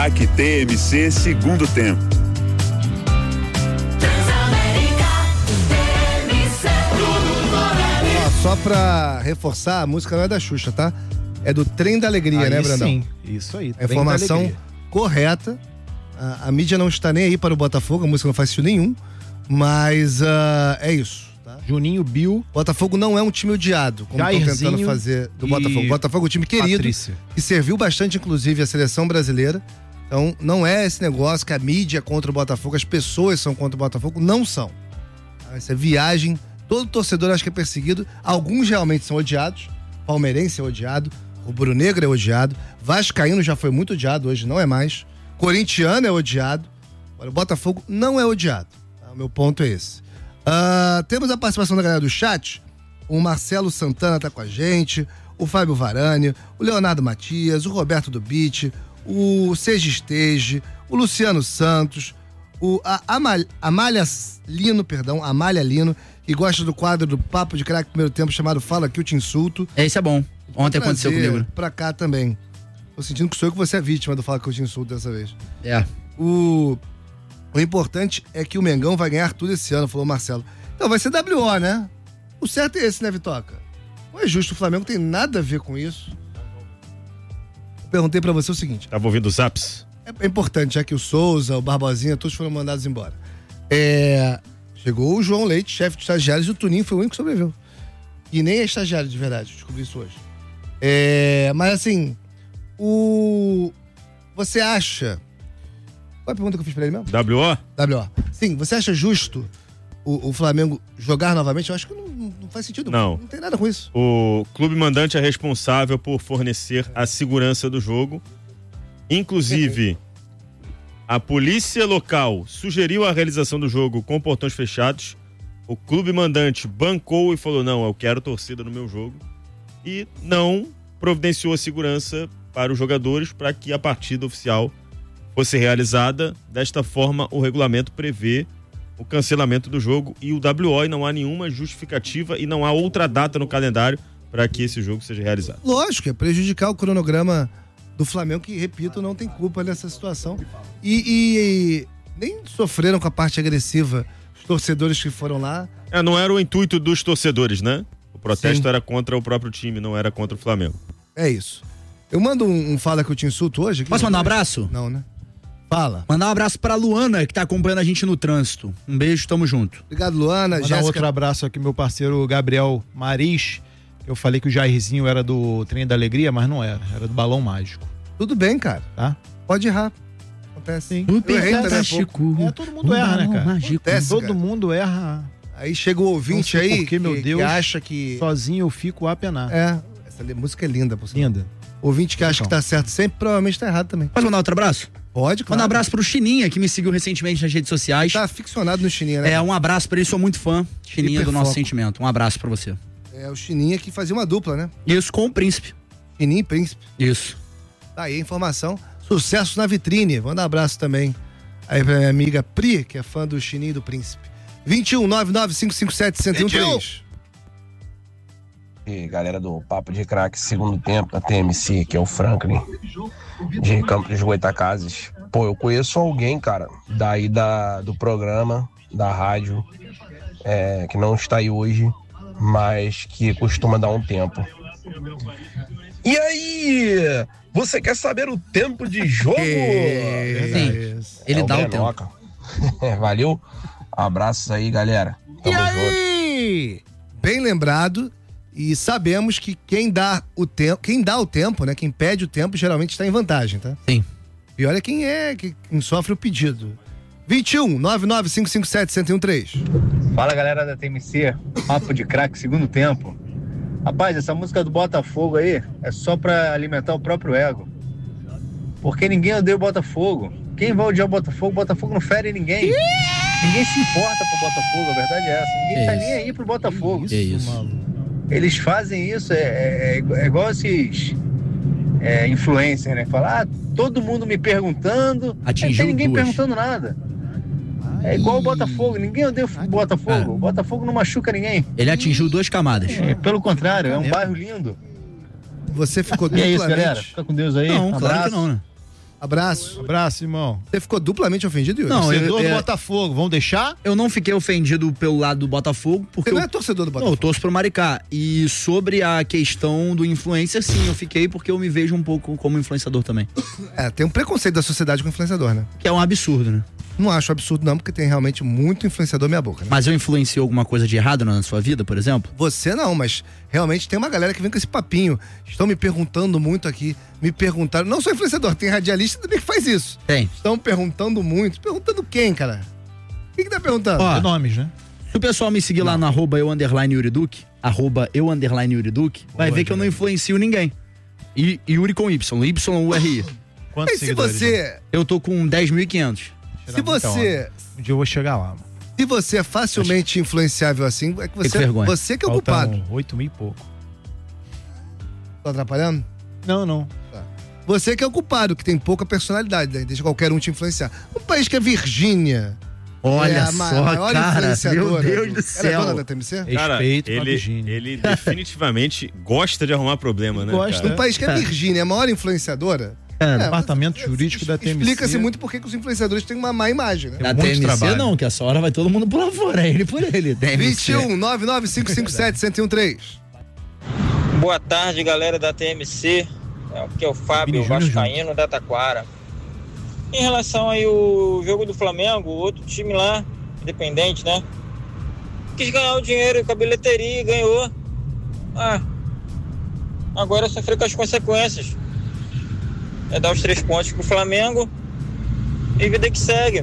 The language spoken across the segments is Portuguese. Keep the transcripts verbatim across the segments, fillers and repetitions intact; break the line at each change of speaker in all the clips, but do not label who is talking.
Aqui T M C segundo tempo.
Ó, só pra reforçar, a música não é da Xuxa, tá? É do Trem da Alegria,
aí
né, Brandão?
Sim, isso aí.
A informação correta. A, a mídia não está nem aí para o Botafogo, a música não faz sentido nenhum. Mas uh, é isso. Tá?
Juninho, Bill.
Botafogo não é um time odiado, como estão tentando fazer do Botafogo. Botafogo é um time querido,
Patrícia.
que serviu bastante, inclusive, a seleção brasileira. Então, não é esse negócio que a mídia é contra o Botafogo, as pessoas são contra o Botafogo. Não são. Essa viagem, todo torcedor acho que é perseguido. Alguns realmente são odiados. Palmeirense é odiado. O Rubro-Negro é odiado. Vascaíno já foi muito odiado, hoje não é mais. Corintiano é odiado. Olha, o Botafogo não é odiado. Tá? O meu ponto é esse. Uh, temos a participação da galera do chat. O Marcelo Santana tá com a gente. O Fábio Varane. O Leonardo Matias. O Roberto do Beat. O Seja Estege. O Luciano Santos. O a Amal, Amália Lino, perdão. Amália Lino. Que gosta do quadro do Papo de Craque primeiro tempo chamado Fala Que Eu Te Insulto.
Esse é bom. Ontem aconteceu comigo.
Pra cá também. Tô sentindo que sou eu que você é vítima do Fala Que Eu Te Insulto dessa vez.
É.
O, o importante é que o Mengão vai ganhar tudo esse ano, falou o Marcelo. Então vai ser W O, né? O certo é esse, né, Vitoca? Não é justo, o Flamengo tem nada a ver com isso. Eu perguntei pra você o seguinte.
Tava ouvindo os zaps?
É, é importante, já que o Souza, o Barbosinha, todos foram mandados embora. É, chegou o João Leite, chefe de estagiários, e o Tuninho foi o único que sobreviveu. E nem é estagiário de verdade, descobri isso hoje. É, mas assim, o... Você acha... Qual é a pergunta que eu fiz pra ele mesmo?
W O?
W O. Sim, você acha justo o, o Flamengo jogar novamente? Eu acho que não, não faz sentido.
Não.
Não tem nada com isso.
O clube mandante é responsável por fornecer a segurança do jogo. Inclusive, a polícia local sugeriu a realização do jogo com portões fechados. O clube mandante bancou e falou, não, eu quero torcida no meu jogo. E não providenciou a segurança para os jogadores para que a partida oficial fosse realizada. Desta forma, o regulamento prevê o cancelamento do jogo e o W O, e não há nenhuma justificativa e não há outra data no calendário para que esse jogo seja realizado.
Lógico, é prejudicar o cronograma do Flamengo, que, repito, não tem culpa nessa situação. E, e nem sofreram com a parte agressiva os torcedores que foram lá.
É, não era o intuito dos torcedores, né? O protesto
Sim.
era contra o próprio time, não era contra o Flamengo.
É isso. Eu mando um, um Fala Que Eu Te Insulto hoje.
Posso mandar um abraço?
Não, né? Fala.
Mandar um abraço pra Luana, que tá acompanhando a gente no trânsito. Um beijo, tamo junto.
Obrigado, Luana.
Mandar
Jéssica...
outro abraço aqui, meu parceiro Gabriel Maris. Eu falei que o Jairzinho era do Trem da Alegria, mas não era. Era do Balão Mágico.
Tudo bem, cara.
Tá?
Pode errar. Acontece. Sim.
O
Eu errei também há pouco.
É, todo mundo erra, né, cara?
Acontece,
todo
cara.
mundo erra.
Aí chega o ouvinte aí
porque, meu
que,
Deus,
que acha que...
sozinho eu fico a penar.
É, essa música é linda, por sinal.
Linda.
Ouvinte que acha
Então.
que tá certo sempre, provavelmente tá errado também.
Posso mandar outro abraço?
Pode, claro.
Mandar um abraço pro Chininha, que me seguiu recentemente nas redes sociais.
Tá aficionado no Chininha, né?
É, um abraço pra ele, sou muito fã. Chininha do
Hiperfoco.
Nosso Sentimento. Um abraço pra você.
É, o Chininha que fazia uma dupla, né?
Isso, com o Príncipe.
Chininha e Príncipe.
Isso.
Tá aí a informação. Sucesso na vitrine. Vou dar um abraço também aí pra minha amiga Pri, que é fã do Chininho e do Príncipe. vinte e um, nove nove cinco cinco sete, um um três.
E galera do Papo de Craque, segundo tempo, da T M C, que é o Franklin, de Campos de Goitacazes. Pô, eu conheço alguém, cara, daí da, do programa, da rádio, é, que não está aí hoje, mas que costuma dar um tempo. E aí, você quer saber o tempo de jogo?
Sim, ele
É o
dá o
Brenoca.
tempo.
Valeu, abraços aí, galera.
E
Tamo
aí? Bem lembrado. E sabemos que quem dá o tempo, quem dá o tempo, né? Quem pede o tempo, geralmente está em vantagem, tá?
Sim.
E olha quem é, quem sofre o pedido. vinte e um, nove nove cinco cinco sete, um um três.
Fala, galera da T M C, Papo de Craque, segundo tempo. Rapaz, essa música do Botafogo aí é só pra alimentar o próprio ego. Porque ninguém odeia o Botafogo. Quem vai odiar o Botafogo? O Botafogo não fere ninguém. Ninguém se importa pro Botafogo, a verdade é essa. Ninguém
Que
tá
isso?
nem aí pro Botafogo.
Que isso?
Maluco.
Eles fazem isso, é, é, é igual esses é, influencers, né? Falar, ah, todo mundo me perguntando,
Atingiu
não tem ninguém
duas.
perguntando nada. É igual o Botafogo, ninguém odeia o Botafogo. O Botafogo não machuca ninguém.
Ele atingiu duas camadas.
É, pelo contrário, é um bairro lindo.
Você ficou
E é isso,
duplamente...
galera. Fica com Deus aí.
Não,
um
claro
abraço.
que não, né?
Abraço.
Abraço, irmão.
Você ficou duplamente ofendido, Yuri?
Não,
Torcedor
eu-
do
eu-
Botafogo, vão deixar?
Eu não fiquei ofendido pelo lado do Botafogo, porque
Você não
eu,
é torcedor do
não,
Botafogo.
eu torço pro Maricá. E sobre a questão do influencer, sim, eu fiquei porque eu me vejo um pouco como influenciador também.
É, tem um preconceito da sociedade com influenciador, né?
Que é um absurdo, né?
Não acho absurdo não, porque tem realmente muito influenciador meia boca, né?
Mas eu influencio alguma coisa de errado na sua vida, por exemplo?
Você não, mas realmente tem uma galera que vem com esse papinho. Estão me perguntando muito aqui, me perguntaram, não sou influenciador, tem radialista também que faz isso.
Tem.
Estão perguntando muito. Perguntando quem, cara? Quem que tá perguntando?
Ó,
É nomes, né?
Se o pessoal me seguir lá no arroba eu underline Yuri Duque, arroba eu underline Yuri Duque, vai ver que eu não influencio ninguém. E Yuri com Y, Y U R I.
Quantos
Mas se
seguidores,
você,
Eu tô com dez mil e quinhentos.
né?
se você,
Um dia eu vou chegar lá, mano.
se você é facilmente influenciável assim, é que você,
Que vergonha.
você que é o culpado.
Faltam oito mil e pouco.
Tô atrapalhando?
Não, não.
Você que é o culpado, que tem pouca personalidade, né? Deixa qualquer um te influenciar. Um país que é Virgínia.
Olha
é a ma-
só,
maior
cara, meu
influenciadora
Deus do
Ela é
céu.
dona da T M C?
Cara,
Respeito com a
ele,
Virgínia.
ele definitivamente gosta de arrumar problema, né?
Gosta.
cara?
Um país que é Virgínia, a maior influenciadora.
Cara,
É,
Departamento Jurídico da T M C.
Explica-se muito por que que os influenciadores têm uma má imagem, né?
Na
muito
T M C
trabalho.
não, que essa hora vai todo mundo pular fora, é ele por ele. T M C.
vinte e um, nove nove cinco cinco sete, um zero um três.
Boa tarde, galera da T M C. Aqui é o Fábio
Vini Júnior
Vascaíno da Taquara. Em relação aí ao jogo do Flamengo, outro time lá, independente, né? Quis ganhar o dinheiro com a bilheteria e ganhou. Ah, agora é sofrer com as consequências. É dar os três pontos pro Flamengo e vida que segue.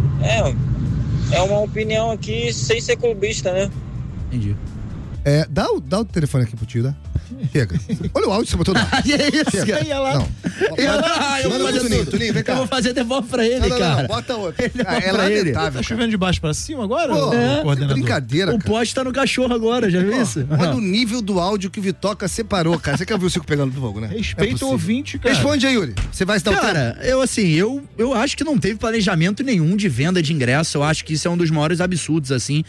É, é uma opinião aqui sem ser clubista, né?
Entendi.
É, dá o, dá o telefone aqui pro tio, dá. Chega. Olha o áudio que você botou. Não.
Que isso,
Chega.
cara? Ia lá.
Não.
Ia lá, eu vou
Manda
fazer
pro Tuninho,
tudo.
Tuninho, vem cá.
Eu vou fazer devolve pra ele,
Não, não,
cara.
não, bota outro.
Ele
Ah, é
pra ele.
lamentável,
Tá
cara.
chovendo de baixo pra cima agora?
Pô,
ô,
é,
coordenador?
brincadeira,
O
cara.
poste tá no cachorro agora, já viu isso?
Olha o nível do áudio que o Vitoca separou, cara. Você quer ver o Cico pegando fogo, né?
Respeita
É
o
possível.
ouvinte, cara.
Responde aí, Yuri. Você vai se dar o tempo?
Cara, eu assim, eu, eu acho que não teve planejamento nenhum de venda de ingresso. Eu acho que isso é um dos maiores absurdos, assim.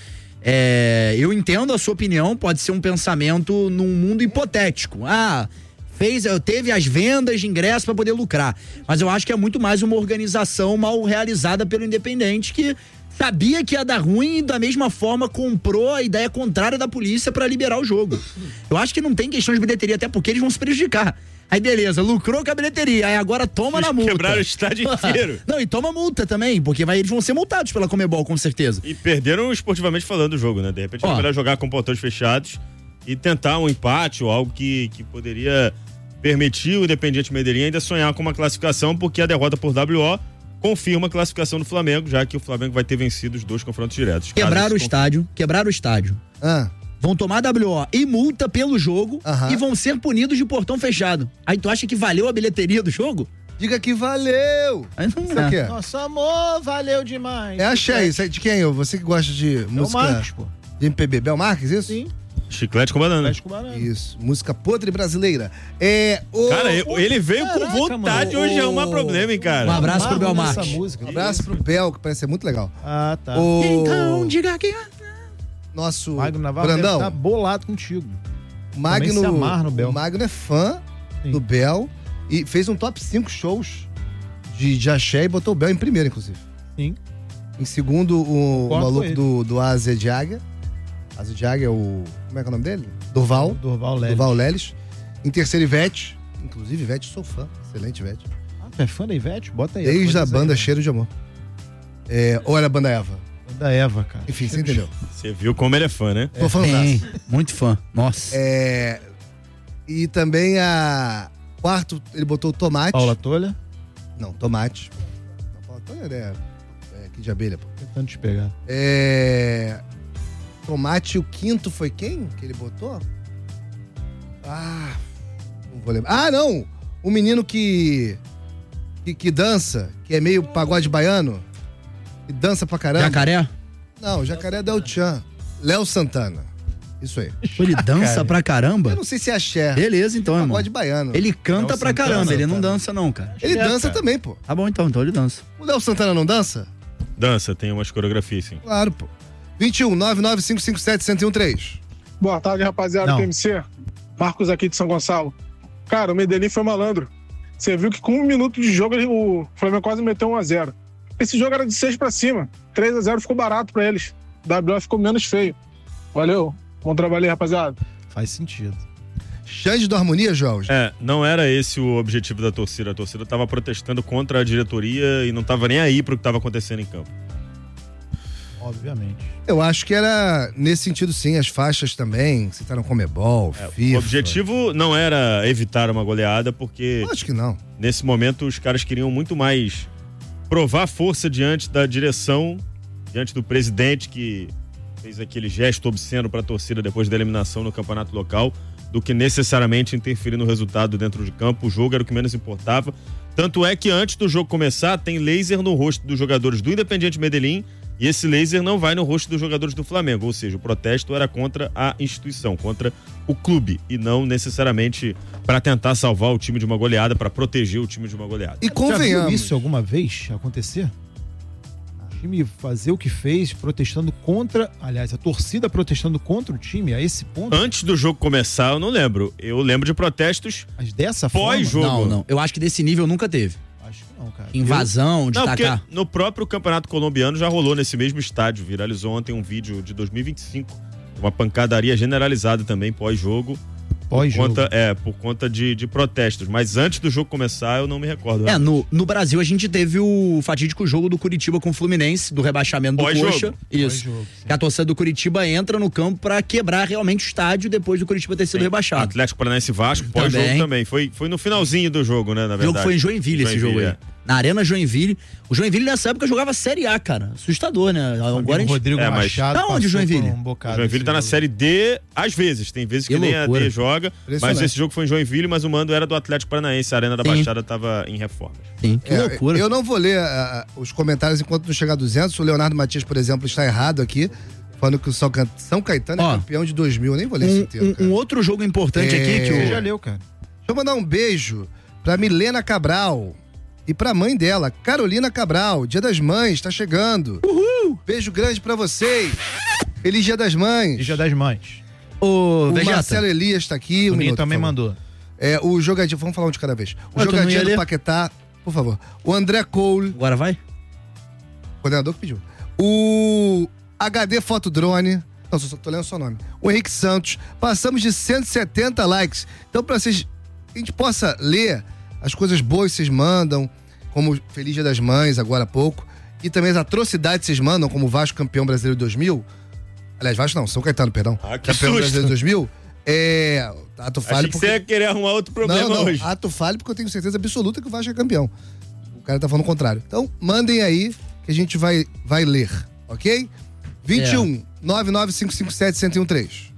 É, eu entendo a sua opinião, pode ser um pensamento num mundo hipotético. Ah, fez, teve as vendas de ingresso para poder lucrar. Mas eu acho que é muito mais uma organização mal realizada pelo Independente que sabia que ia dar ruim e da mesma forma comprou a ideia contrária da polícia para liberar o jogo. Eu acho que não tem questão de bilheteria, até porque eles vão se prejudicar. Aí beleza, lucrou com a bilheteria, aí agora toma
Eles
na multa.
quebraram o estádio inteiro.
Não, e toma multa também, porque vai, eles vão ser multados pela Comebol, com certeza.
E perderam esportivamente falando o jogo, né? De repente,
Ó.
é melhor jogar com portões fechados e tentar um empate ou algo que, que poderia permitir o Independiente Medellín ainda sonhar com uma classificação, porque a derrota por W O confirma a classificação do Flamengo, já que o Flamengo vai ter vencido os dois confrontos diretos.
Quebraram
Caso
o
isso
estádio, quebraram o estádio.
Ah,
Vão tomar W O e multa pelo jogo
Aham.
e vão ser punidos de portão fechado. Aí tu acha que valeu a bilheteria do jogo?
diga que valeu.
Aí não
Isso
dá.
aqui é.
Nosso amor valeu demais.
É axé, isso aí de quem? Eu? Você que gosta de
É o
música
Marcos, pô.
de M P B. Bel Marques, isso?
Sim.
Chiclete com banana.
Mexe com banana.
Isso. Música podre brasileira. É. O...
Cara, ele veio
Caraca,
com vontade
mano.
hoje de
Ô,
arrumar problema, hein,
Um
cara.
abraço pro
Amarro
Belmarque.
nessa música.
Um abraço pro Bel, que parece ser muito legal.
Ah, tá.
O
Então, diga que...
nosso
Magno Navarro
Brandão,
tá bolado contigo.
Magno,
se amarra no Bel.
o Magno é fã
Sim.
do Bel e fez um top cinco shows de, de axé e botou o Bel em primeiro, inclusive.
Sim.
Em segundo, o, o
Concordo com
maluco
ele.
do, do Ásia de Águia. Ásia de Águia é o... Como é que é o nome dele? Durval.
Durval Leles.
Durval Leles. Em terceiro, Ivete. Inclusive, Ivete, sou fã. Excelente, Ivete.
Ah, tu é fã da Ivete? Bota aí.
Desde a
coisa
banda
aí,
Cheiro de Amor. É, ou era a banda Eva?
Da Eva, cara.
Enfim, você entendeu.
Você viu como ele é fã, né?
Tô falando
Tem, muito fã. Nossa.
É, e também a... Quarto, ele botou o Tomate.
Paula Tolha,
Não, Tomate. Não, Paula Toller é, é aqui de abelha, pô.
tentando te pegar.
É... Tomate, o quinto foi quem que ele botou? Ah, não vou lembrar. Ah, não! O menino que, que que dança, que é meio pagode baiano, que dança pra caramba.
Jacaré?
Não, Jacaré é Del Chan. Léo Santana. Isso aí.
Ele dança
Cara.
pra
Eu
caramba?
não sei se é axé.
Beleza, então, irmão.
Pagode baiano.
Ele canta
Léo
pra
Santana,
caramba, ele não
cara.
dança não, cara.
Ele
É,
dança
cara.
também, pô.
Tá bom, então, então ele dança.
O Léo Santana não dança?
Dança, tem umas coreografias, sim.
Claro, pô. vinte e um, nove nove cinco cinco sete, um zero um três.
Boa tarde, rapaziada
Não.
do T M C. Marcos aqui de São Gonçalo. Cara, o Medellín foi malandro. Você viu que com um minuto de jogo o Flamengo quase meteu um a zero. Esse jogo era de seis pra cima. três a zero ficou barato pra eles. O W O ficou menos feio. Valeu. Bom trabalho aí, rapaziada.
Faz sentido.
Chance do Harmonia, Jorge?
É, não era esse o objetivo da torcida. A torcida estava protestando contra a diretoria e não estava nem aí pro que estava acontecendo em campo.
Obviamente.
Eu acho que era nesse sentido, sim. As faixas também, citaram Comebol,
É,
FIFA.
o objetivo não era evitar uma goleada, porque
Acho que não.
nesse momento os caras queriam muito mais provar força diante da direção, diante do presidente que fez aquele gesto obsceno para a torcida depois da eliminação no campeonato local, do que necessariamente interferir no resultado dentro de campo. O jogo era o que menos importava. Tanto é que antes do jogo começar, tem laser no rosto dos jogadores do Independiente Medellín e esse laser não vai no rosto dos jogadores do Flamengo. Ou seja, o protesto era contra a instituição, contra o clube e não necessariamente para tentar salvar o time de uma goleada, para proteger o time de uma goleada.
E
Já viu
convenhamos.
isso alguma vez acontecer? O time fazer o que fez, protestando contra, aliás, a torcida protestando contra o time a esse ponto?
Antes do jogo começar, eu não lembro. Eu lembro de protestos
Mas dessa forma?
pós-jogo.
Não, não. Eu acho que desse nível nunca teve.
Acho que não, cara.
Invasão,
Não, porque
destacar.
no próprio campeonato colombiano já rolou nesse mesmo estádio. Viralizou ontem um vídeo de dois mil e vinte e cinco. Uma pancadaria generalizada também pós-jogo.
Pós-jogo.
Por conta, é, por conta de, de protestos. Mas antes do jogo começar, eu não me recordo.
É, no, no Brasil a gente teve o fatídico jogo do Curitiba com o Fluminense, do rebaixamento do
Pós-jogo.
Coxa. Isso.
Pós-jogo, sim.
Que a torcida do Curitiba entra no campo pra quebrar realmente o estádio depois do Curitiba ter sido
Sim.
rebaixado.
Atlético Paranaense e Vasco, pós-jogo
Também.
também. Foi, foi no finalzinho do jogo, né, na
O
verdade.
jogo foi em Joinville, esse jogo aí.
é.
Na Arena Joinville. O Joinville nessa época jogava Série A, cara. Assustador, né? Agora a gente...
Rodrigo
É, mas-
Machado.
Da onde,
passou
Joinville?
por Um bocado
O Joinville
esse
tá na
jogo.
Série D, às vezes. Tem vezes que,
Que
nem
loucura.
a D joga. Mas
Impressionante.
esse jogo foi em Joinville, mas o mando era do Atlético Paranaense. A Arena da
Sim.
Baixada tava em reformas.
Sim, que
É,
loucura.
Eu não vou ler ah, os comentários enquanto não chegar a duzentos. O Leonardo Matias, por exemplo, está errado aqui, falando que o São Can- São Caetano
Ó,
é campeão de dois mil. Eu nem vou ler esse
Um,
inteiro,
um-
cara.
um outro jogo importante
É.
aqui que
Você
o...
já leu, cara.
Deixa eu mandar um beijo pra Milena Cabral e pra mãe dela, Carolina Cabral. Dia das Mães, tá chegando. Uhul! Beijo grande pra vocês. Feliz Dia das Mães.
Dia das Mães.
Ô,
O
Vegeta.
Marcelo Elias tá aqui.
O
Um
Ninho
minuto,
também
por favor.
mandou.
É, o jogadinho, vamos falar um de cada vez. O
Ué, tu não
jogadinho
ia
do
ler?
Paquetá, por favor. O André Cole,
Agora vai?
o coordenador que pediu. O H D Fotodrone. Não, só, só tô lendo o seu nome. O Henrique Santos. Passamos de cento e setenta likes. Então, pra vocês, a gente possa ler as coisas boas que vocês mandam, como Feliz Dia das Mães, agora há pouco, e também as atrocidades que vocês mandam, como o Vasco campeão brasileiro de dois mil. Aliás, Vasco não, São Caetano, perdão.
Ah, que
campeão
susto.
brasileiro de dois mil. É. Ato
Achei
falho
que
porque...
você ia querer arrumar outro problema
não, não,
hoje.
ato falho porque eu tenho certeza absoluta que o Vasco é campeão. O cara tá falando o contrário. Então, mandem aí que a gente vai, vai ler, ok? vinte e um, nove nove cinco cinco sete, um zero um três.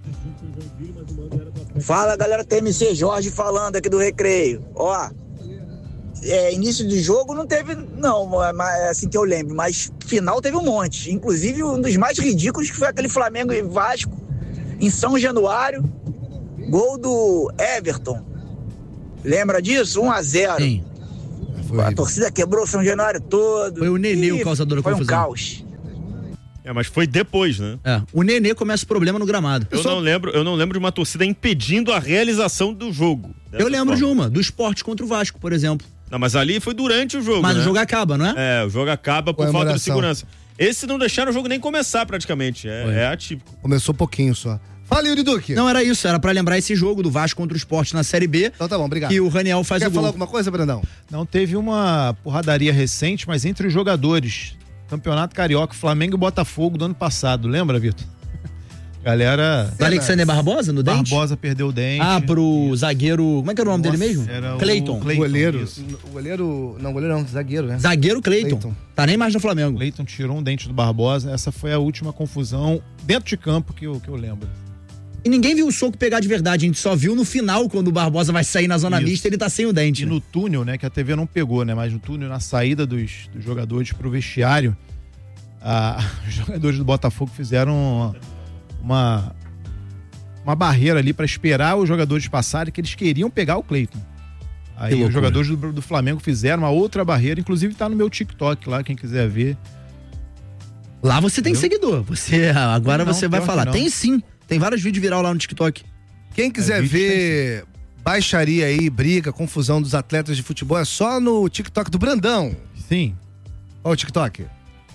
Fala, galera, T M C Jorge falando aqui do Recreio. Ó, é, início de jogo não teve, não, mas, assim que eu lembro, mas final teve um monte. Inclusive um dos mais ridículos que foi aquele Flamengo e Vasco em São Januário, gol do Everton. Lembra disso? um a zero.
Sim.
Foi
A
horrível.
torcida quebrou o São Januário todo.
Foi o Nenê
Ih,
o causador da
foi
confusão.
um caos.
É, mas foi depois, né?
É, o Nenê começa o problema no gramado.
Eu não lembro, eu não lembro de uma torcida impedindo a realização do jogo.
Eu lembro de
forma.
uma, do esporte contra o Vasco, por exemplo.
Não, mas ali foi durante o jogo,
Mas
né?
o jogo acaba, não é?
É, o jogo acaba por falta de
Comemoração.
segurança. Esse não deixaram o jogo nem começar praticamente. É,
Foi.
é atípico.
Começou pouquinho só. Fala, Yuri Duque.
Não era isso, era pra lembrar esse jogo do Vasco contra o Esporte na Série B.
Então tá bom, obrigado.
E o Raniel faz
Quer
o
falar
gol.
alguma coisa, Brandão?
Não, teve uma porradaria recente, mas entre os jogadores. Campeonato Carioca, Flamengo e Botafogo do ano passado. Lembra, Vitor? Galera.
Do Alexander Barbosa, no dente?
Barbosa perdeu o dente.
Ah, pro zagueiro. Como é que era o nome
Nossa,
dele mesmo?
era o
Cleiton.
Cleiton,
goleiro.
isso.
O goleiro. Não, goleiro não, zagueiro, né?
Zagueiro Cleiton.
Cleiton.
Tá nem mais no Flamengo.
Cleiton tirou um dente do Barbosa. Essa foi a última confusão dentro de campo que eu, que eu lembro.
E ninguém viu o soco pegar de verdade, a gente só viu no final, quando o Barbosa vai sair na zona
Isso.
mista, ele tá sem o dente.
E
né?
no túnel, né, que a T V não pegou, né, mas no túnel, na saída dos, dos jogadores pro vestiário, a, os jogadores do Botafogo fizeram uma, uma, uma barreira ali para esperar os jogadores passarem, que eles queriam pegar o Cleiton. Aí
loucura.
os jogadores do, do Flamengo fizeram uma outra barreira, inclusive tá no meu TikTok lá, quem quiser ver.
Lá você tem
Entendeu?
seguidor. Você, agora
Não,
você vai
pior
falar.
que não.
Tem sim. Tem vários vídeos viral lá no TikTok.
Quem quiser
É, vídeo
ver baixaria aí, briga, confusão dos atletas de futebol é só no TikTok do Brandão.
Sim.
Qual o TikTok?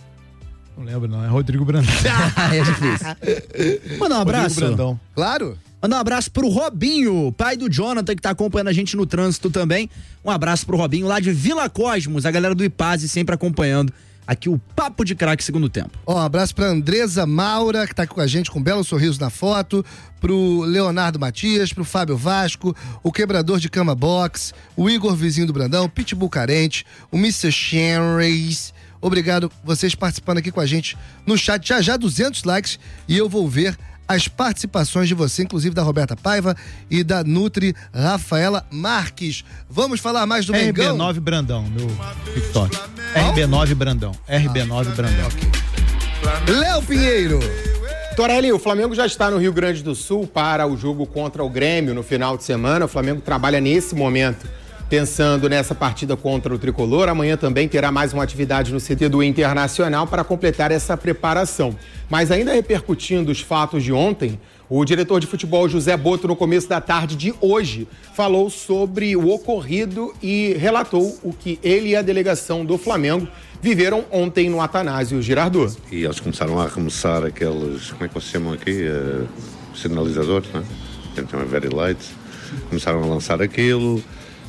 Não lembro, não. É Rodrigo Brandão.
É difícil. Manda um abraço.
Rodrigo Brandão.
Claro.
Manda um abraço pro Robinho, pai do Jonathan, que tá acompanhando a gente no trânsito também. Um abraço pro Robinho lá de Vila Cosmos, a galera do Ipase sempre acompanhando aqui o Papo de Craque segundo tempo.
Ó, um abraço pra Andresa Maura, que tá aqui com a gente com um belo sorriso na foto, pro Leonardo Matias, pro Fábio Vasco, o Quebrador de Cama Box, o Igor Vizinho do Brandão, o Pitbull Carente, o mister Shenreys. Obrigado vocês participando aqui com a gente no chat. Já já duzentos likes e eu vou ver as participações de você, inclusive da Roberta Paiva e da Nutri Rafaela Marques. Vamos falar mais do
R B
Mengão?
nove Brandão, meu TikTok. R B nove Brandão. R B nove Brandão.
Okay. Léo Pinheiro.
Torelli, o Flamengo já está no Rio Grande do Sul para o jogo contra o Grêmio no final de semana. O Flamengo trabalha nesse momento pensando nessa partida contra o Tricolor. Amanhã também terá mais uma atividade no C T do Internacional para completar essa preparação. Mas ainda repercutindo os fatos de ontem, o diretor de futebol José Boto, no começo da tarde de hoje, falou sobre o ocorrido e relatou o que ele e a delegação do Flamengo viveram ontem no Atanásio Girardot.
E eles começaram a arremessar aqueles, como é que se chamam aqui? Uh, sinalizadores, não é? Então é very light. Começaram a lançar aquilo.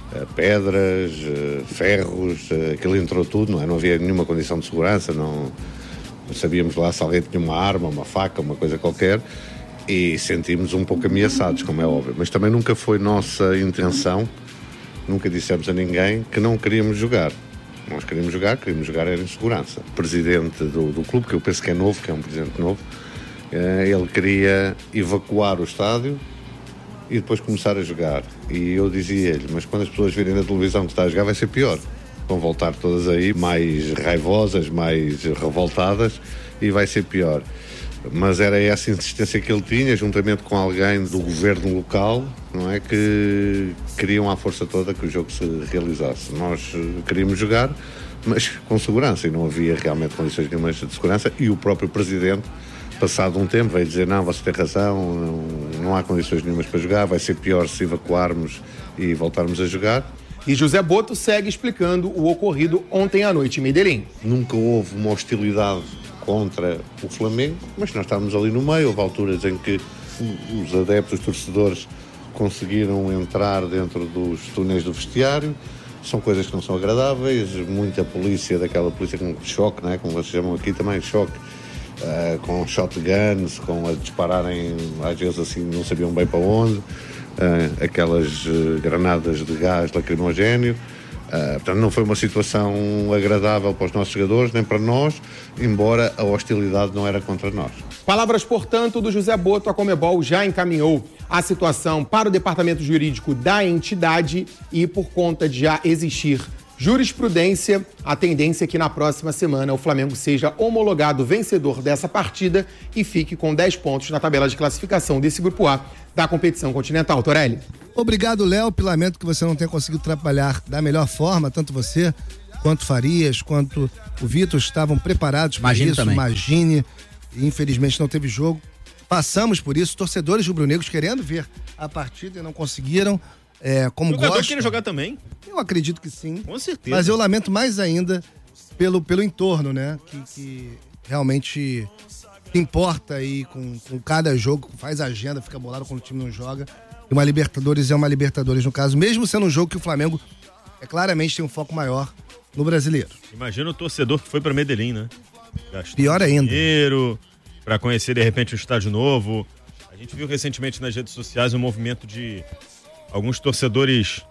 Pedras, ferros, aquilo entrou tudo, não é? Não havia nenhuma condição de segurança, não, não sabíamos lá se alguém tinha uma arma, uma faca, uma coisa qualquer, e sentimos um pouco ameaçados, como é óbvio. Mas também nunca foi nossa intenção, nunca dissemos a ninguém que não queríamos jogar. Nós queríamos jogar, queríamos jogar era em segurança. O presidente do, do clube, que eu penso que é novo, que é um presidente novo, ele queria evacuar o estádio e depois começar a jogar. E eu dizia-lhe, mas quando as pessoas virem na televisão que está a jogar vai ser pior. Vão voltar todas aí mais raivosas, mais revoltadas e vai ser pior. Mas era essa insistência que ele tinha, juntamente com alguém do governo local, não é, que queriam à força toda que o jogo se realizasse. Nós queríamos jogar, mas com segurança, e não havia realmente condições nenhumas de segurança, e o próprio presidente, passado um tempo, veio dizer, não, você tem razão, não, não há condições nenhumas para jogar, vai ser pior se evacuarmos e voltarmos a jogar.
E José Boto segue explicando o ocorrido ontem à noite em Medellín.
Nunca houve uma hostilidade contra o Flamengo, mas nós estávamos ali no meio, houve alturas em que os adeptos, os torcedores, conseguiram entrar dentro dos túneis do vestiário. São coisas que não são agradáveis, muita polícia, daquela polícia com choque, não é? Como vocês chamam aqui também, choque. Uh, com shotguns, com a dispararem, às vezes assim, não sabiam bem para onde, uh, aquelas uh, granadas de gás lacrimogéneo. Uh, portanto, não foi uma situação agradável para os nossos jogadores, nem para nós, embora a hostilidade não era contra nós.
Palavras, portanto, do José Boto. A Conmebol já encaminhou a situação para o departamento jurídico da entidade e, por conta de já existir jurisprudência, a tendência é que na próxima semana o Flamengo seja homologado vencedor dessa partida e fique com dez pontos na tabela de classificação desse grupo A da competição continental. Torelli.
Obrigado, Léo. Lamento que você não tenha conseguido trabalhar da melhor forma, tanto você quanto Farias, quanto o Vitor estavam preparados para isso.
Também.
Imagine, e infelizmente não teve jogo. Passamos por isso, torcedores rubro-negros querendo ver a partida e não conseguiram. É, como
o jogador
gosta,
queria jogar também?
Eu acredito que sim.
Com certeza.
Mas eu lamento mais ainda pelo, pelo entorno, né? Que, que realmente importa aí com, com cada jogo, faz agenda, fica bolado quando o time não joga. E uma Libertadores é uma Libertadores, no caso, mesmo sendo um jogo que o Flamengo é, claramente tem um foco maior no brasileiro.
Imagina o torcedor que foi pra Medellín, né? Gastou
Pior ainda.
Dinheiro pra conhecer de repente um estádio novo. A gente viu recentemente nas redes sociais um movimento de alguns torcedores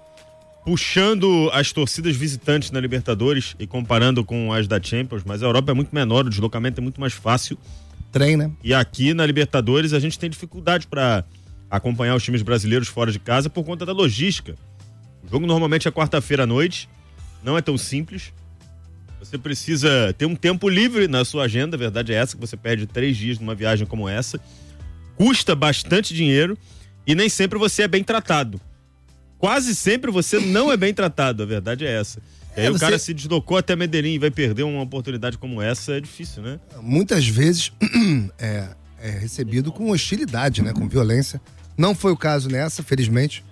puxando as torcidas visitantes na Libertadores e comparando com as da Champions, mas a Europa é muito menor, o deslocamento é muito mais fácil.
Trem, né?
E aqui na Libertadores a gente tem dificuldade para acompanhar os times brasileiros fora de casa por conta da logística. O jogo normalmente é quarta-feira à noite, não é tão simples. Você precisa ter um tempo livre na sua agenda, a verdade é essa, que você perde três dias numa viagem como essa. Custa bastante dinheiro e nem sempre você é bem tratado. Quase sempre você não é bem tratado, a verdade é essa. E aí é, o você... cara se deslocou até Medellín e vai perder uma oportunidade como essa, é difícil, né?
Muitas vezes é, é recebido com hostilidade, né? Com violência. Não foi o caso nessa, felizmente.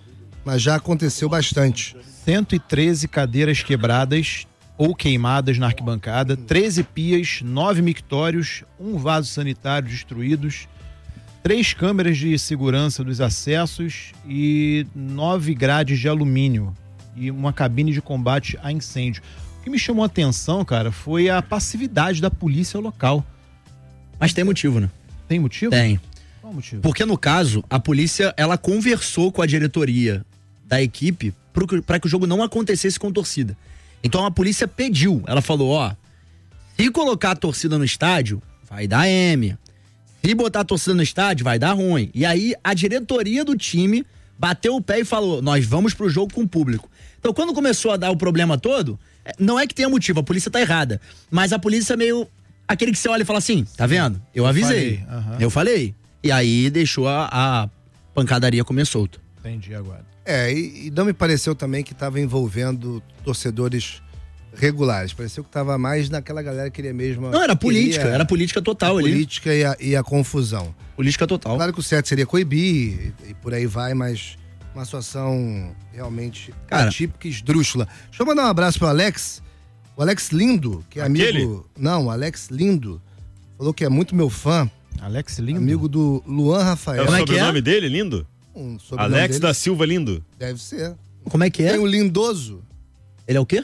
mas já aconteceu bastante.
cento e treze cadeiras quebradas ou queimadas na arquibancada, treze pias, nove mictórios, um vaso sanitário destruídos, três câmeras de segurança dos acessos e nove grades de alumínio e uma cabine de combate a incêndio. O que me chamou a atenção, cara, foi a passividade da polícia local.
Mas tem motivo, né?
Tem motivo?
Tem.
Qual motivo?
Porque no caso, a polícia, ela conversou com a diretoria da equipe para que o jogo não acontecesse com torcida. Então a polícia pediu, ela falou, ó, se colocar a torcida no estádio, vai dar M. Se botar a torcida no estádio, vai dar ruim. E aí a diretoria do time bateu o pé e falou, nós vamos pro jogo com o público. Então quando começou a dar o problema todo, não é que tenha motivo, a polícia tá errada. Mas a polícia meio, aquele que você olha e fala assim, tá vendo? Eu avisei,
falei, uhum.
eu falei. E aí deixou a, a pancadaria comer solto.
Entendi agora.
É, e, e não me pareceu também que estava envolvendo torcedores regulares. Pareceu que estava mais naquela galera que queria mesmo...
Não, era política,
queria,
era política total
a
ali.
Política e a, e a confusão.
Política total.
Claro que o certo seria coibir e, e por aí vai, mas uma situação realmente
Cara,
atípica e esdrúxula. Deixa eu mandar um abraço pro Alex. O Alex Lindo, que é
Aquele?
amigo... Não, o Alex Lindo. Falou que é muito meu fã.
Alex Lindo?
Amigo do Luan Rafael.
É o
Como é que
sobrenome
é?
dele, lindo?
Um sobrenome
Alex
dele.
da Silva Lindo.
Deve ser.
Como é que é?
Tem o Lindoso.
Ele é o quê?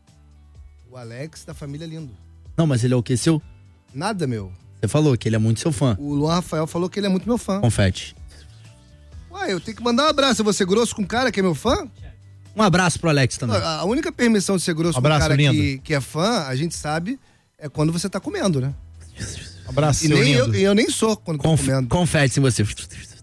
O Alex da família Lindo.
Não, mas ele é o quê? Seu?
Nada, meu.
Você falou que ele é muito seu fã.
O Luan Rafael falou que ele é muito meu fã.
Confete.
Ué, eu tenho que mandar um abraço. Eu vou ser grosso com um cara que é meu fã?
Um abraço pro Alex também.
A a única permissão de ser grosso
Abraço,
com um cara
lindo.
que, que é fã, a gente sabe, é quando você tá comendo, né?
Abraço,
E
seu
nem
lindo.
eu, e eu nem sou quando tô
Conf,
comendo.
confete em você.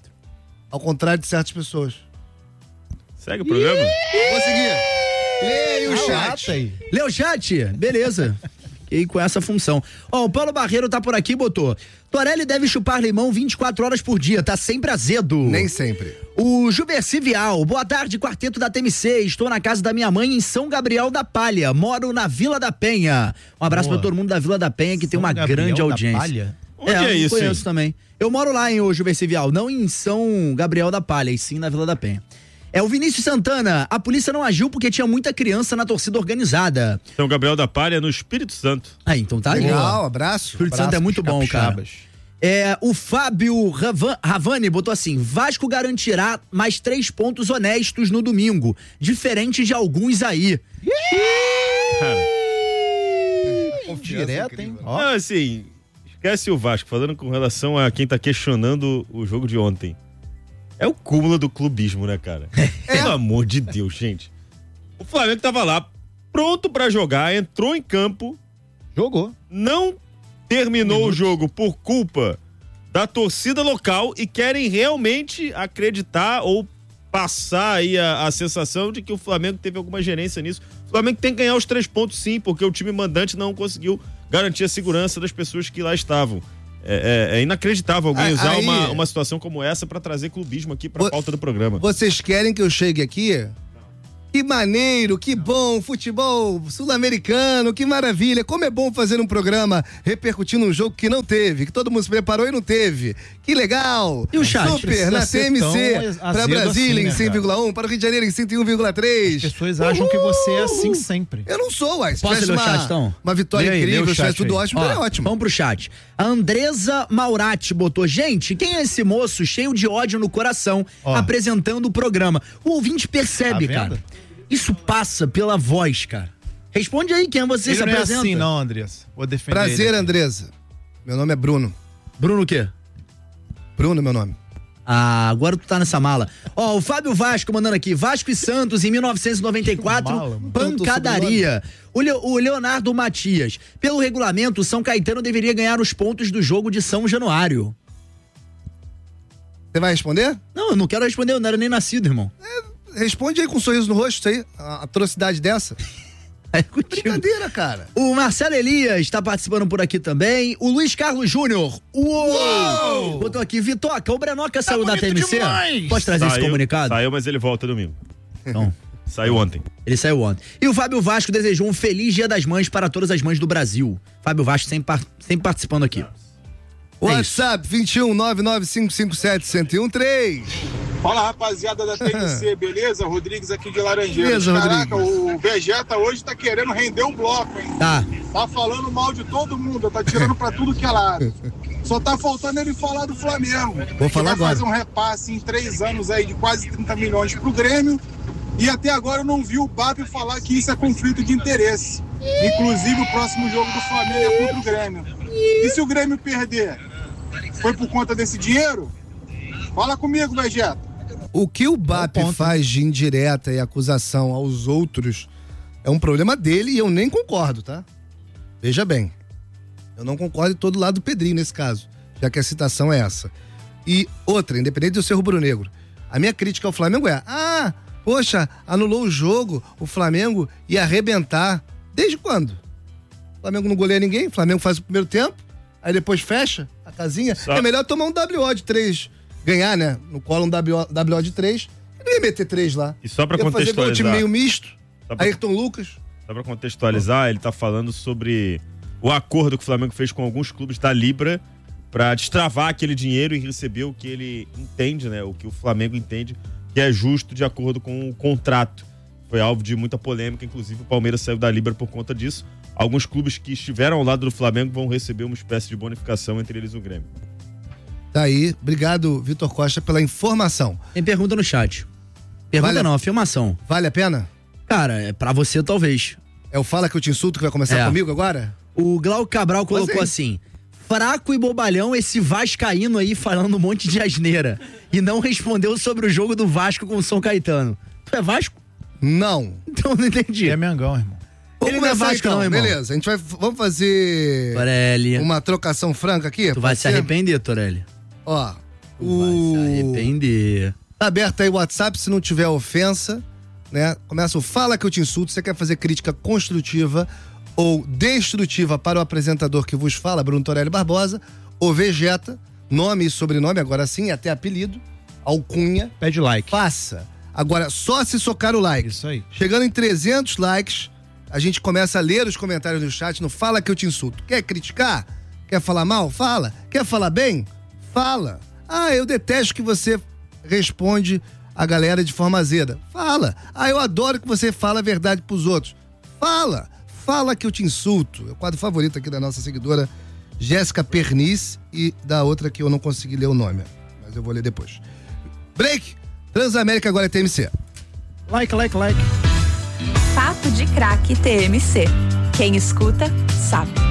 Ao contrário de certas pessoas.
Segue o programa?
Vou seguir. Leia o
Ah,
chat.
lata aí.
Leu o chat? Beleza. E com essa função. Ó, o Paulo Barreiro tá por aqui e botou: Torelli deve chupar limão vinte e quatro horas por dia, tá sempre azedo.
Nem sempre.
O Juverci Vial, boa tarde, quarteto da T M C. Estou na casa da minha mãe em São Gabriel da Palha. Moro na Vila da Penha. Um abraço
Boa.
pra todo mundo da Vila da Penha que tem
São
uma
Gabriel
grande
da
audiência.
Palha?
Onde
é,
é
eu
isso,
conheço
hein?
também. Eu moro lá em Juverci Vial, não em São Gabriel da Palha, e sim na Vila da Penha. É o Vinícius Santana. A polícia não agiu porque tinha muita criança na torcida organizada.
São Gabriel da Palha, no Espírito Santo.
Ah, então tá
Legal,
legal.
abraço.
Espírito Santo é muito bom, cara.
Capixabas.
É, o Fábio Ravan- Ravani botou assim: Vasco garantirá mais três pontos honestos no domingo, diferente de alguns aí.
Cara,
Confiança
Direto,
incrível.
hein? Ó.
não, assim, esquece o Vasco, falando com relação a quem tá questionando o jogo de ontem. É o cúmulo do clubismo, né, cara? Pelo amor de Deus, gente. O Flamengo tava lá, pronto pra jogar, entrou em campo,
Jogou.
não terminou o jogo por culpa da torcida local e querem realmente acreditar ou passar aí a, a sensação de que o Flamengo teve alguma gerência nisso. O Flamengo tem que ganhar os três pontos sim, porque o time mandante não conseguiu garantir a segurança das pessoas que lá estavam. É, é- é inacreditável alguém
Ah,
usar
aí-
uma, uma situação como essa pra trazer clubismo aqui pra
Vo-
pauta do programa.
Vocês querem que eu chegue aqui? Que maneiro, que bom, futebol sul-americano, que maravilha. Como é bom fazer um programa repercutindo um jogo que não teve, que todo mundo se preparou e não teve. Que legal.
E o chat?
Super,
Precisa
na
ser
T M C,
tão
para
azedo
Brasília
assim,
em
né,
cem vírgula um, para o Rio de Janeiro em cento e um vírgula três.
As pessoas acham que você é assim sempre.
Eu não sou, uai. Se
Posso
tivesse
ler o
uma,
chat, então?
uma vitória
Lê aí, lê
incrível,
o
se tivesse
chat
tudo
aí.
ótimo,
Ó,
é ótimo.
Vamos pro chat. A Andresa Maurati botou: gente, quem é esse moço cheio de ódio no coração
Ó.
apresentando o programa? O ouvinte percebe,
Tá
cara.
vendo?
Isso passa pela voz, cara. Responde aí quem é você,
Ele
se
não é
apresenta.
assim não, Andressa. Vou defender
Prazer,
ele aqui.
Andresa. Meu nome é Bruno.
Bruno o quê?
Bruno, meu nome.
Ah, agora tu tá nessa mala. Ó, o Fábio Vasco mandando aqui: Vasco e Santos em mil novecentos e noventa e quatro,
Que mala, mano.
pancadaria. O, Le- o Leonardo Matias: pelo regulamento, o São Caetano deveria ganhar os pontos do jogo de São Januário.
Você vai responder?
Não, eu não quero responder, eu não era nem nascido, irmão.
Responde aí com um sorriso no rosto, isso aí. A atrocidade dessa.
É contigo.
Brincadeira, cara.
O Marcelo Elias está participando por aqui também. O Luiz Carlos Júnior. Uou!
Uou!
Botou aqui: Vitoca, o Brenoca saiu da
bonito
T M C?
demais!
Pode trazer esse comunicado?
Saiu, mas ele volta domingo.
Então,
Saiu ontem.
ele saiu ontem. E o Fábio Vasco desejou um feliz Dia das Mães para todas as mães do Brasil. Fábio Vasco sempre, par- sempre participando aqui. É isso.
WhatsApp vinte e um nove nove cinco cinco sete um zero um três.
Fala, rapaziada da T M C, beleza? Rodrigues aqui de Laranjeiras.
Beleza,
Caraca,
Rodrigues.
o Vegeta hoje tá querendo render o bloco, hein?
Tá.
Tá falando mal de todo mundo, tá tirando pra tudo que é lado. Só tá faltando ele falar do Flamengo.
Vou falar
que vai
agora.
fazer um repasse em três anos aí de quase trinta milhões pro Grêmio. E até agora eu não vi o Papo falar que isso é conflito de interesse. Inclusive o próximo jogo do Flamengo é contra o Grêmio. E se o Grêmio perder? Foi por conta desse dinheiro? Fala comigo, Vegeta.
O que o B A P faz de indireta e acusação aos outros é um problema dele e eu nem concordo, tá? Veja bem, eu não concordo de todo lado do Pedrinho nesse caso, já que a citação é essa. E outra, independente de eu ser rubro-negro, a minha crítica ao Flamengo é: ah, poxa, anulou o jogo, o Flamengo ia arrebentar. Desde quando? O Flamengo não goleia ninguém, o Flamengo faz o primeiro tempo, aí depois fecha a casinha.
Só...
É melhor tomar um W O de três. Ganhar, né? No colo um W O de três. Ele não ia meter três lá.
E só pra
ia fazer igual um time
contextualizar.
meio misto.
Pra...
Ayrton Lucas.
Só pra contextualizar, ele tá falando sobre o acordo que o Flamengo fez com alguns clubes da Libra pra destravar aquele dinheiro e receber o que ele entende, né? O que o Flamengo entende que é justo de acordo com o contrato. Foi alvo de muita polêmica, inclusive o Palmeiras saiu da Libra por conta disso. Alguns clubes que estiveram ao lado do Flamengo vão receber uma espécie de bonificação, entre eles o Grêmio.
Tá aí. Obrigado, Vitor Costa, pela informação.
Tem pergunta no chat. Pergunta
Vale a-
não, afirmação.
Vale a pena?
Cara, é pra você talvez.
É o Fala Que Eu Te Insulto que vai começar
É.
comigo agora?
O Glauco Cabral colocou
Mas,
assim: fraco e bobalhão esse vascaíno aí falando um monte de asneira. E não respondeu sobre o jogo do Vasco com o São Caetano. Tu é Vasco?
Não.
Então não entendi.
É Mengão, irmão.
Vamos
Ele não é
começar
Vasco
então,
não, irmão.
beleza. A gente vai, vamos fazer
Torelli.
uma trocação franca aqui?
Tu vai
Pode
se
ser?
arrepender, Torelli.
Ó,
Tu
o...
vai se arrepender.
Tá aberto aí o WhatsApp, se não tiver ofensa, né? Começa o Fala Que Eu Te Insulto. Você quer fazer crítica construtiva ou destrutiva para o apresentador que vos fala, Bruno Torelli Barbosa, ou Vegeta, nome e sobrenome, agora sim, até apelido, alcunha.
Pede like.
Faça. Agora, só se socar o like.
Isso aí.
Chegando em trezentos likes, a gente começa a ler os comentários no chat no Fala Que Eu Te Insulto. Quer criticar? Quer falar mal? Fala. Quer falar bem? Fala. Ah, eu detesto que você responde a galera de forma azeda. Fala. Ah, eu adoro que você fala a verdade pros outros. Fala. Fala Que Eu Te Insulto. É o quadro favorito aqui da nossa seguidora Jéssica Pernice e da outra que eu não consegui ler o nome, mas eu vou ler depois. Break. Transamérica agora é T M C.
Like, like, like.
Papo de Craque T M C. Quem escuta, sabe.